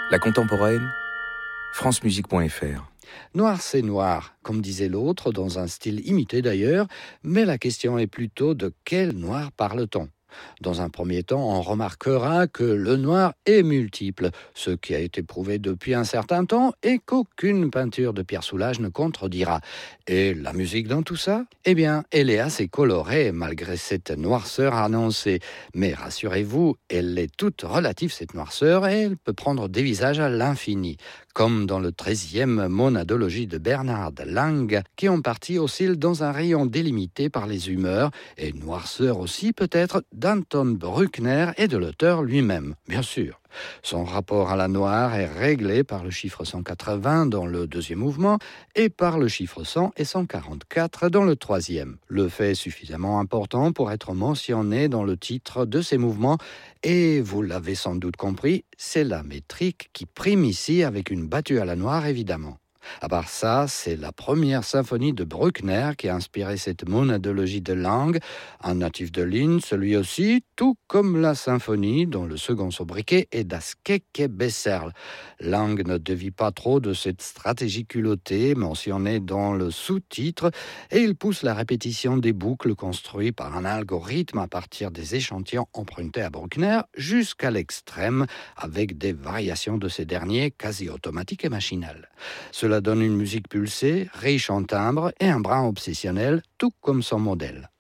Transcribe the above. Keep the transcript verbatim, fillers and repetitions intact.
La contemporaine, francemusique point f r. Noir, c'est noir, comme disait l'autre, dans un style imité d'ailleurs, mais la question est plutôt de quel noir parle-t-on ? Dans un premier temps, on remarquera que le noir est multiple, ce qui a été prouvé depuis un certain temps et qu'aucune peinture de Pierre Soulages ne contredira. Et la musique dans tout ça ? Eh bien, elle est assez colorée malgré cette noirceur annoncée. Mais rassurez-vous, elle est toute relative cette noirceur et elle peut prendre des visages à l'infini. Comme dans le treizième monadologie de Bernard Lang, qui en partie oscille dans un rayon délimité par les humeurs, et noirceur aussi peut-être d'Anton Bruckner et de l'auteur lui-même, bien sûr. Son rapport à la noire est réglé par le chiffre cent quatre-vingts dans le deuxième mouvement et par le chiffre cent et cent quarante-quatre dans le troisième. Le fait est suffisamment important pour être mentionné dans le titre de ces mouvements et, vous l'avez sans doute compris, c'est la métrique qui prime ici avec une battue à la noire évidemment. À part ça, c'est la première symphonie de Bruckner qui a inspiré cette monadologie de Lang, un natif de Linz, lui aussi, tout comme la symphonie dont le second sobriquet est Das Kekebesserl. Lang ne dévie pas trop de cette stratégie culottée mentionnée dans le sous-titre et il pousse la répétition des boucles construites par un algorithme à partir des échantillons empruntés à Bruckner jusqu'à l'extrême avec des variations de ces derniers quasi automatiques et machinales. Cela donne une musique pulsée, riche en timbres et un brin obsessionnel, tout comme son modèle.